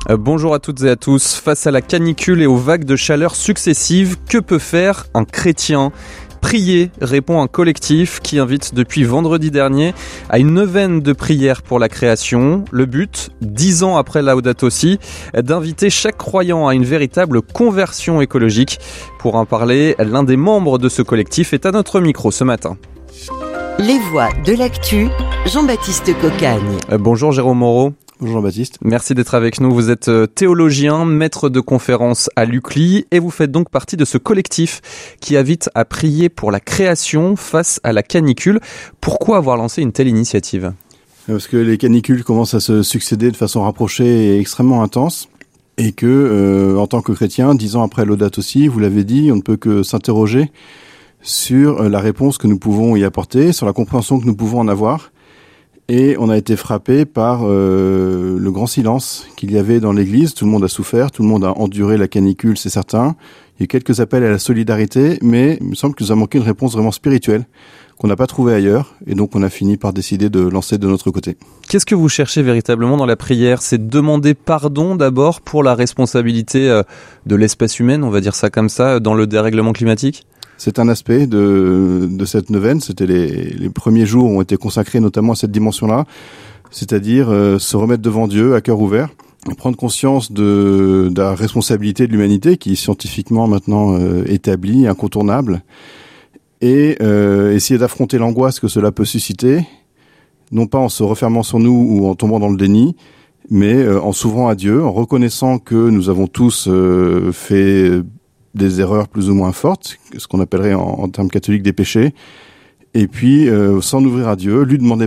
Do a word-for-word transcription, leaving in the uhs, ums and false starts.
Euh, bonjour à toutes et à tous. Face à la canicule et aux vagues de chaleur successives, que peut faire un chrétien ? Prier, répond un collectif qui invite depuis vendredi dernier à une neuvaine de prières pour la création. Le but, dix ans après Laudato Si, d'inviter chaque croyant à une véritable conversion écologique. Pour en parler, l'un des membres de ce collectif est à notre micro ce matin. Les voix de l'actu, Jean-Baptiste Cocagne. Euh, bonjour Jérôme Moreau. Bonjour Baptiste. Merci d'être avec nous. Vous êtes théologien, maître de conférence à l'U C L I et vous faites donc partie de ce collectif qui invite à prier pour la création face à la canicule. Pourquoi avoir lancé une telle initiative ? Parce que les canicules commencent à se succéder de façon rapprochée et extrêmement intense et que, euh, en tant que chrétien, dix ans après Laudato Si, vous l'avez dit, on ne peut que s'interroger sur la réponse que nous pouvons y apporter, sur la compréhension que nous pouvons en avoir. Et on a été frappé par euh, le grand silence qu'il y avait dans l'Église. Tout le monde a souffert, tout le monde a enduré la canicule, c'est certain. Il y a eu quelques appels à la solidarité, mais il me semble que nous avons manqué une réponse vraiment spirituelle qu'on n'a pas trouvée ailleurs. Et donc on a fini par décider de lancer de notre côté. Qu'est-ce que vous cherchez véritablement dans la prière ? C'est demander pardon d'abord pour la responsabilité de l'espèce humaine, on va dire ça comme ça, dans le dérèglement climatique ? C'est un aspect de, de cette neuvaine. C'était les, les premiers jours ont été consacrés notamment à cette dimension-là, c'est-à-dire euh, se remettre devant Dieu à cœur ouvert, prendre conscience de, de la responsabilité de l'humanité qui est scientifiquement maintenant euh, établie, incontournable, et euh, essayer d'affronter l'angoisse que cela peut susciter, non pas en se refermant sur nous ou en tombant dans le déni, mais euh, en s'ouvrant à Dieu, en reconnaissant que nous avons tous euh, fait des erreurs plus ou moins fortes, ce qu'on appellerait en, en termes catholiques des péchés, et puis euh, s'en ouvrir à Dieu, lui demander